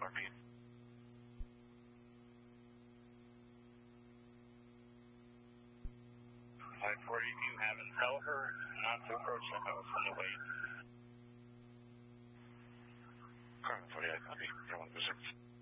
copy. 540, you have and tell her not to approach the house on the way. Car 40, I copy. 126.